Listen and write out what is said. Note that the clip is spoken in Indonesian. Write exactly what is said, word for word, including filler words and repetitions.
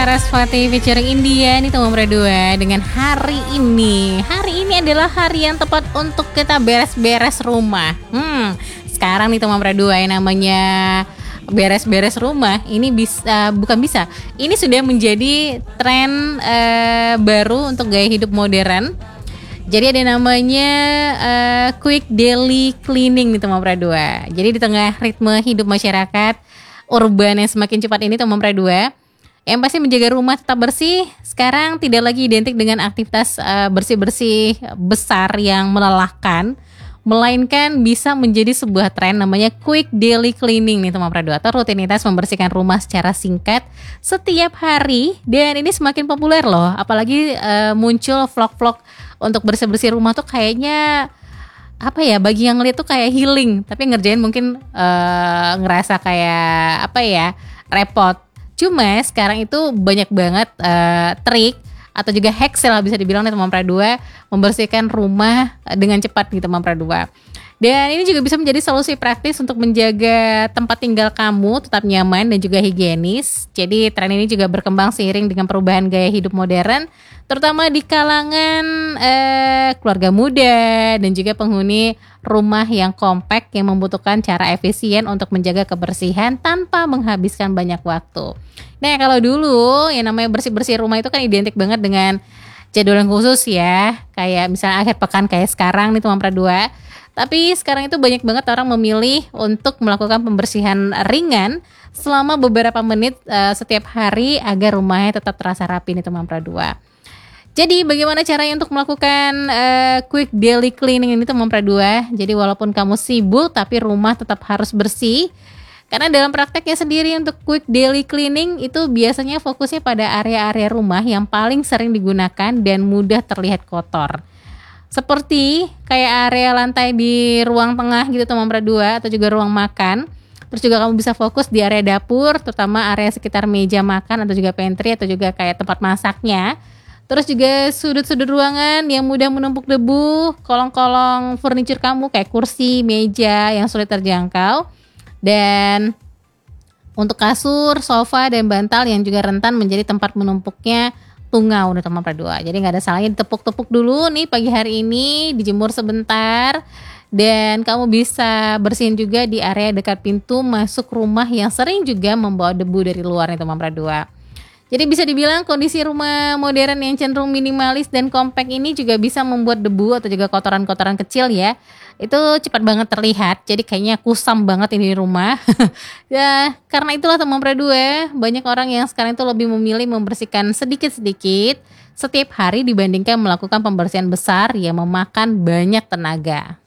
Sarasvati featuring India nih teman berdua dengan hari ini. Hari ini adalah hari yang tepat untuk kita beres-beres rumah. Hmm, sekarang nih teman berdua yang namanya beres-beres rumah ini bisa bukan bisa. Ini sudah menjadi tren uh, baru untuk gaya hidup modern. Jadi ada namanya uh, quick daily cleaning nih teman berdua. Jadi di tengah ritme hidup masyarakat urban yang semakin cepat ini teman berdua, yang pasti menjaga rumah tetap bersih sekarang tidak lagi identik dengan aktivitas uh, bersih-bersih besar yang melelahkan, melainkan bisa menjadi sebuah tren namanya quick daily cleaning nih teman berdua, atau rutinitas membersihkan rumah secara singkat setiap hari. Dan ini semakin populer loh, apalagi uh, muncul vlog-vlog untuk bersih-bersih rumah tuh kayaknya apa ya, bagi yang ngeliat tuh kayak healing, tapi ngerjain mungkin uh, ngerasa kayak apa ya, repot. Cuma sekarang itu banyak banget uh, trik atau juga hacks lah bisa dibilang nih teman pradua, membersihkan rumah dengan cepat nih teman pradua. Dan ini juga bisa menjadi solusi praktis untuk menjaga tempat tinggal kamu tetap nyaman dan juga higienis. Jadi tren ini juga berkembang seiring dengan perubahan gaya hidup modern, terutama di kalangan eh, keluarga muda dan juga penghuni rumah yang kompak yang membutuhkan cara efisien untuk menjaga kebersihan tanpa menghabiskan banyak waktu. Nah kalau dulu yang namanya bersih-bersih rumah itu kan identik banget dengan jadwal yang khusus ya, kayak misalnya akhir pekan kayak sekarang nih teman pradua. Tapi sekarang itu banyak banget orang memilih untuk melakukan pembersihan ringan selama beberapa menit uh, setiap hari agar rumahnya tetap terasa rapi nih teman pradua. Jadi bagaimana caranya untuk melakukan uh, quick daily cleaning ini teman pradua? Jadi walaupun kamu sibuk tapi rumah tetap harus bersih. Karena dalam prakteknya sendiri untuk quick daily cleaning itu biasanya fokusnya pada area-area rumah yang paling sering digunakan dan mudah terlihat kotor. Seperti kayak area lantai di ruang tengah gitu teman pradua, atau juga ruang makan. Terus juga kamu bisa fokus di area dapur, terutama area sekitar meja makan atau juga pantry atau juga kayak tempat masaknya. Terus juga sudut-sudut ruangan yang mudah menumpuk debu, kolong-kolong furniture kamu kayak kursi, meja yang sulit terjangkau. Dan untuk kasur, sofa, dan bantal yang juga rentan menjadi tempat menumpuknya tungau nih teman pradua. Jadi nggak ada salahnya ditepuk-tepuk dulu nih pagi hari ini, dijemur sebentar, dan kamu bisa bersihin juga di area dekat pintu masuk rumah yang sering juga membawa debu dari luar nih teman pradua. Jadi bisa dibilang kondisi rumah modern yang cenderung minimalis dan kompak ini juga bisa membuat debu atau juga kotoran-kotoran kecil ya, itu cepat banget terlihat. Jadi kayaknya kusam banget ini di rumah. Ya karena itulah teman pradua, banyak orang yang sekarang itu lebih memilih membersihkan sedikit-sedikit setiap hari dibandingkan melakukan pembersihan besar yang memakan banyak tenaga.